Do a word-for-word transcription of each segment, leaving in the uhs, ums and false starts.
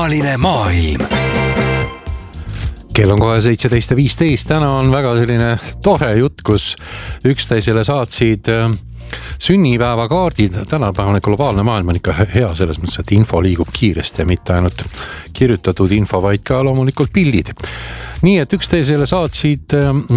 kummaline maailm. Kell on kohe seitseteist viisteist. Täna on väga selline tore jutt, kus üksteisele saatsid sünnipäevakaardid. Tänapäevane globaalne maailm on ikka hea selles mõttes, et info liigub kiiresti ja mitte ainult kirjutatud info, vaid ka loomulikult pildid. Nii et üksteisele saatsid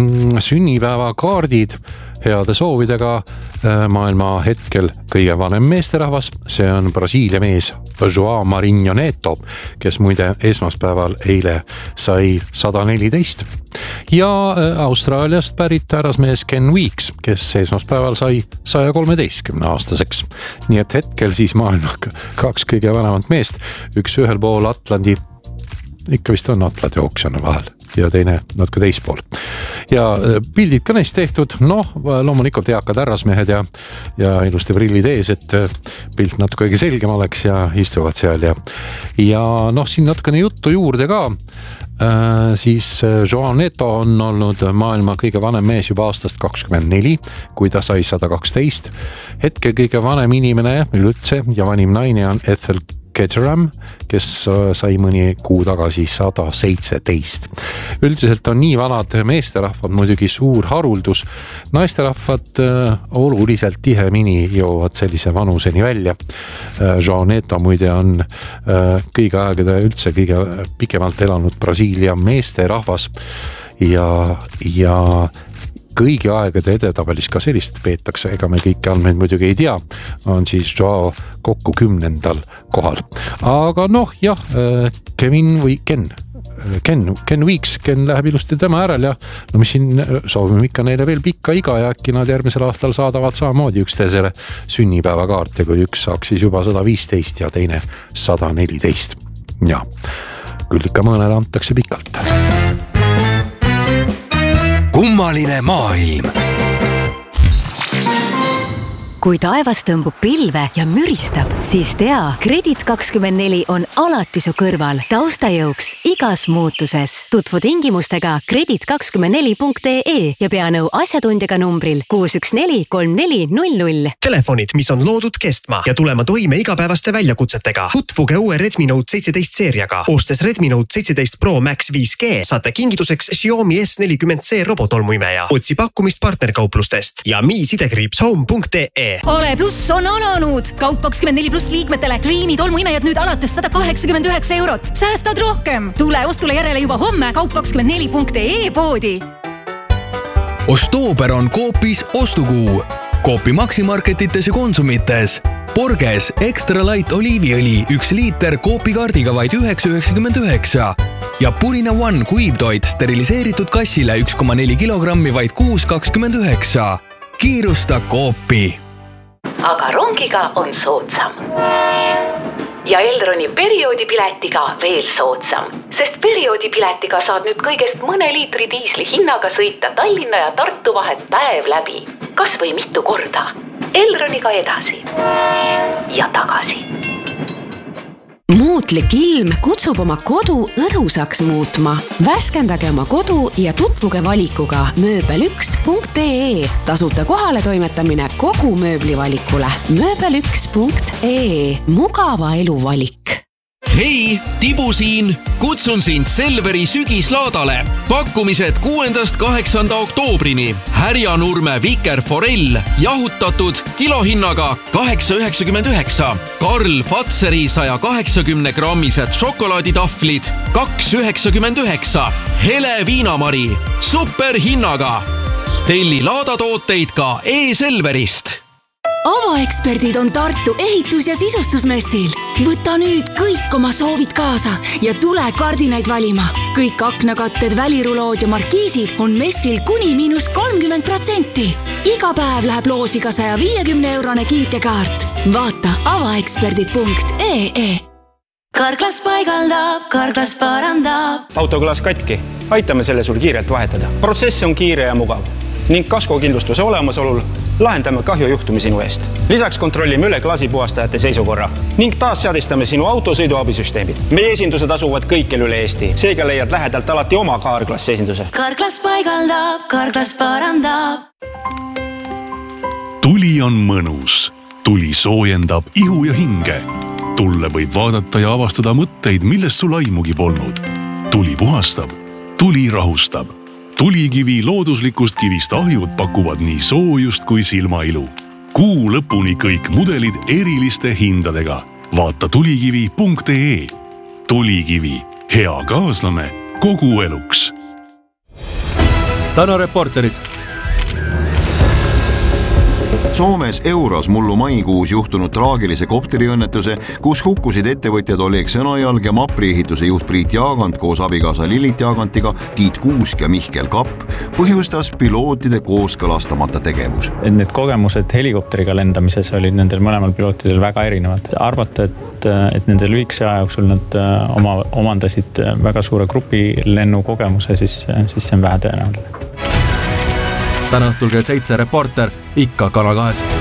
sünnipäevakaardid heade soovidega. Maailma hetkel kõige vanem meesterahvas, see on Brasiilia mees João Marinho Neto, kes muide esmaspäeval eile sai sada neliteist. Ja Austraaliast pärit härrasmees Ken Weeks, kes esmaspäeval sai sada kolmteist aastaseks. Nii et hetkel siis maailma kaks kõige vanemat meest, üks ühel pool Atlandi, ikka vist on Atlandi ookeani vahel, ja teine natuke teispool. Ja pildid ka neist tehtud, noh, loomulikult eakad härrasmehed ja, ja ilusti prillid ees, et pilt natuke selgem oleks ja istuvad seal. Ja, ja noh, siin natukene juttu juurde ka. Äh, siis João Neto on olnud maailma kõige vanem mees juba aastast kakskümmend neli, kui ta sai sada kaksteist. Hetke kõige vanem inimene üldse ja vanim naine on Ethel Ketteram, kes sai mõni kuu tagasi sada seitseteist. Üldiselt on nii vanad meesterahvad muidugi suur haruldus. Naisterahvad oluliselt tihemini jõuavad sellise vanuseni välja. João Neto muide on kõige aegade üldse kõige pikemalt elanud Brasiilia meesterahvas ja, ja kõigi aegade edetabelis ka sellist peetakse, ega me kõiki andmeid muidugi ei tea, on siis Joao kokku kümnendal kohal. Aga noh, jah, Kevin või Ken, Ken, Ken Weeks, Ken läheb ilusti tema äärel ja no mis siin soovime ikka neile veel pikka iga ja äkki nad järgmisel aastal saadavad samamoodi üksteisele sünnipäevakaarte, kui üks saaks siis juba sada viisteist ja teine sada neliteist. Ja küll ikka mõnele antakse pikalt. Kummaline maailm. Kui taevas tõmbub pilve ja müristab, siis tea, Kredit kakskümmend neli on alati su kõrval, taustajõuks igas muutuses. Tutvu tingimustega kredit kakskümmend neli punkt ee ja pea nõu asjatundjaga numbril kuus üks neli kolm neli null null. Telefonid, mis on loodud kestma ja tulema toime igapäevaste väljakutsetega. Tutvuge uue Redmi Note seitseteist seeriaga. Ostes Redmi Note seitseteist Pro Max viis G saate kingituseks Xiaomi S nelikümmend C robotolmuimeja. Otsi pakkumist partnerkauplustest ja mi sidekriips home punkt ee. Ole pluss on alanud! Kaup kakskümmend neli pluss liikmetele Dreami tolmuimejad nüüd alates sada kaheksakümmend üheksa eurot. Säästad rohkem! Tule ostule järele juba homme kaup kakskümmend neli punkt ee poodi. Ostoober on Coopis ostukuu. Coopi maksimarketites ja konsumites. Borges Extra Light oliiviõli üks liiter Coopi kaardiga vaid üheksa üheksakümmend üheksa. Ja Purina One kuivtoit steriliseeritud kassile üks koma neli kilogrammi vaid kuus kakskümmend üheksa. Kiirusta Coopi. Aga rongiga on soodsam. Ja Elroni perioodipiletiga veel soodsam, sest perioodipiletiga saad nüüd kõigest mõne liitri diisli hinnaga sõita Tallinna ja Tartu vahet päev läbi. Kas või mitu korda. Elroniga edasi ja tagasi. Muutlik ilm kutsub oma kodu õdusaks muutma. Värskendage oma kodu ja tutvuge valikuga mööbel üks punkt ee. Tasuta kohale toimetamine kogu mööblivalikule. mööbel üks punkt ee. Mugava elu valik. Hei, Tibu siin! Kutsun sind Selveri sügislaadale. Pakkumised kuuendast kaheksanda oktoobrini. Härjanurme Viker Forell jahutatud kilohinnaga kaheksa üheksakümmend üheksa. Karl Fatseri saja kaheksakümne grammised šokolaaditahvlid kaks üheksakümmend üheksa. Hele Viinamari superhinnaga. Telli laadatooteid ka e-Selverist. Avaeksperdid on Tartu ehitus- ja sisustusmessil. Võta nüüd kõik oma soovid kaasa ja tule kardinaid valima. Kõik aknakatted, välirulood ja markiisid on messil kuni miinus kolmkümmend protsenti. Iga päev läheb loosiga saja viiekümne eurone kinkekaart. Vaata avaeksperdid punkt ee. Karklas paigaldab, Karklas parandab. Autoklaas katki. Aitame selle sul kiirelt vahetada. Protsess on kiire ja mugav. Ning kaskokindlustuse olemasolul lahendame kahjujuhtumi sinu eest. Lisaks kontrollime üle klaasipuhastajate seisukorra ning taas seadistame sinu autosõiduabisüsteemid. Meie esindused asuvad kõikjal üle Eesti. Seega leiad lähedalt alati oma Karklas esinduse. Karklas paigaldab, Karklas parandab. Tuli on mõnus. Tuli soojendab ihu ja hinge. Tulle võib vaadata ja avastada mõtteid, millest sul aimugi polnud. Tuli puhastab, tuli rahustab. Tulikivi looduslikust kivist ahjud pakuvad nii soojust kui silmailu. Kuu lõpuni kõik mudelid eriliste hindadega. Vaata tulikivi punkt ee. Tulikivi, hea kaaslane kogu eluks. Täna Reporteris. Soomes Euros mullu maikuus juhtunud traagilise kopteriõnnetuse, kus hukkusid ettevõtjad Oleg Sõnajalg ja Mapri ehituse juht Priit Jaagant koos abikaasa Lillit Jaagantiga, Tiit Kuusk ja Mihkel Kapp, põhjustas pilootide kooskõlastamata tegevus. Need kogemused helikopteriga lendamises olid nendel mõlemal pilootidel väga erinevad. Arvata, et, et nende lühikese aja jooksul nad oma, omandasid väga suure grupi lennu kogemuse, siis, siis see on vähe tõenäoline. Täna õhtul kell seitse Reporter ikka Kanal kahes.